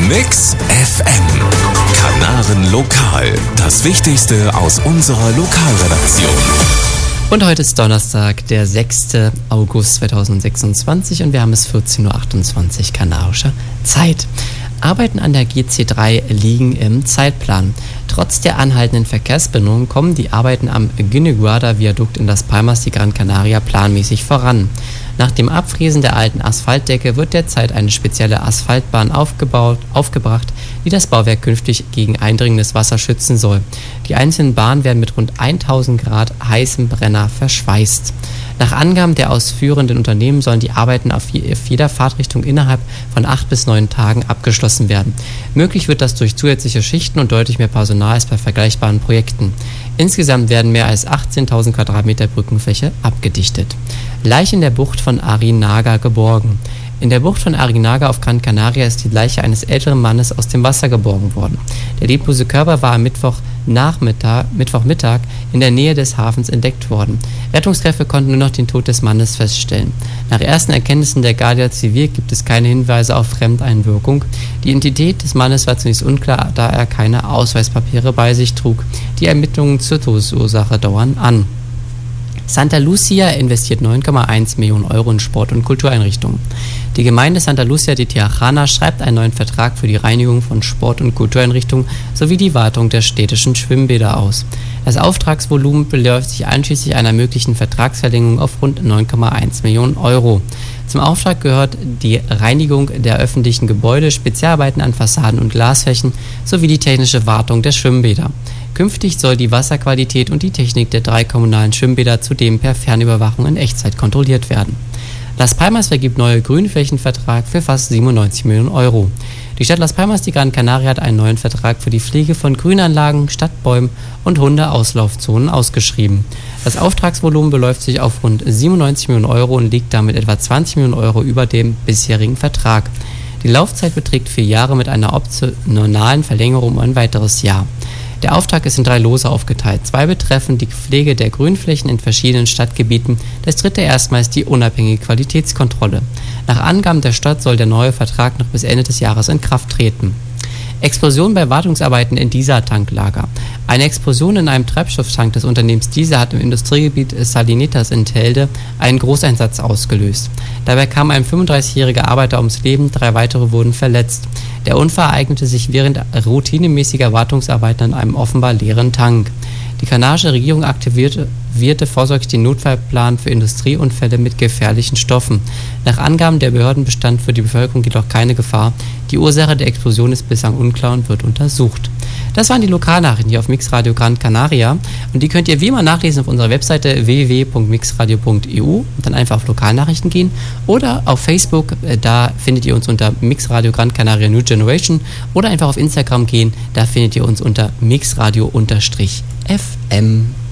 Mix FM. Kanaren Lokal. Das Wichtigste aus unserer Lokalredaktion. Und heute ist Donnerstag, der 6. August 2026 und wir haben es 14.28 Uhr kanarischer Zeit. Arbeiten an der GC3 liegen im Zeitplan. Trotz der anhaltenden Verkehrsbindung kommen die Arbeiten am Guiniguada-Viadukt in Las Palmas de Gran Canaria planmäßig voran. Nach dem Abfräsen der alten Asphaltdecke wird derzeit eine spezielle Asphaltbahn aufgebracht, die das Bauwerk künftig gegen eindringendes Wasser schützen soll. Die einzelnen Bahnen werden mit rund 1000 Grad heißem Brenner verschweißt. Nach Angaben der ausführenden Unternehmen sollen die Arbeiten auf jeder Fahrtrichtung innerhalb von 8 bis 9 Tagen abgeschlossen werden. Möglich wird das durch zusätzliche Schichten und deutlich mehr Personal als bei vergleichbaren Projekten. Insgesamt werden mehr als 18.000 Quadratmeter Brückenfläche abgedichtet. Leiche in der Bucht von Arinaga geborgen. In der Bucht von Arinaga auf Gran Canaria ist die Leiche eines älteren Mannes aus dem Wasser geborgen worden. Der leblose Körper war am Mittwochmittag in der Nähe des Hafens entdeckt worden. Rettungskräfte konnten nur noch den Tod des Mannes feststellen. Nach ersten Erkenntnissen der Guardia Civil gibt es keine Hinweise auf Fremdeinwirkung. Die Identität des Mannes war zunächst unklar, da er keine Ausweispapiere bei sich trug. Die Ermittlungen zur Todesursache dauern an. Santa Lucia investiert 9,1 Millionen Euro in Sport- und Kultureinrichtungen. Die Gemeinde Santa Lucia de Tiajana schreibt einen neuen Vertrag für die Reinigung von Sport- und Kultureinrichtungen sowie die Wartung der städtischen Schwimmbäder aus. Das Auftragsvolumen beläuft sich einschließlich einer möglichen Vertragsverlängerung auf rund 9,1 Millionen Euro. Zum Auftrag gehört die Reinigung der öffentlichen Gebäude, Spezialarbeiten an Fassaden und Glasflächen sowie die technische Wartung der Schwimmbäder. Künftig soll die Wasserqualität und die Technik der 3 kommunalen Schwimmbäder zudem per Fernüberwachung in Echtzeit kontrolliert werden. Las Palmas vergibt neue Grünflächenvertrag für fast 97 Millionen Euro. Die Stadt Las Palmas de Gran Canaria hat einen neuen Vertrag für die Pflege von Grünanlagen, Stadtbäumen und Hundeauslaufzonen ausgeschrieben. Das Auftragsvolumen beläuft sich auf rund 97 Millionen Euro und liegt damit etwa 20 Millionen Euro über dem bisherigen Vertrag. Die Laufzeit beträgt 4 Jahre mit einer optionalen Verlängerung um ein weiteres Jahr. Der Auftrag ist in 3 Lose aufgeteilt. 2 betreffen die Pflege der Grünflächen in verschiedenen Stadtgebieten. Das dritte erstmals die unabhängige Qualitätskontrolle. Nach Angaben der Stadt soll der neue Vertrag noch bis Ende des Jahres in Kraft treten. Explosion bei Wartungsarbeiten in Diesel-Tanklager. Eine Explosion in einem Treibstofftank des Unternehmens Diesel hat im Industriegebiet Salinetas in Telde einen Großeinsatz ausgelöst. Dabei kam ein 35-jähriger Arbeiter ums Leben, 3 weitere wurden verletzt. Der Unfall ereignete sich während routinemäßiger Wartungsarbeiten an einem offenbar leeren Tank. Die kanarische Regierung aktivierte vorsorglich den Notfallplan für Industrieunfälle mit gefährlichen Stoffen. Nach Angaben der Behörden bestand für die Bevölkerung jedoch keine Gefahr. Die Ursache der Explosion ist bislang unklar und wird untersucht. Das waren die Lokalnachrichten hier auf Mixradio Gran Canaria und die könnt ihr wie immer nachlesen auf unserer Webseite www.mixradio.eu und dann einfach auf Lokalnachrichten gehen oder auf Facebook, da findet ihr uns unter Mixradio Gran Canaria New Generation oder einfach auf Instagram gehen, da findet ihr uns unter Mixradio_FM.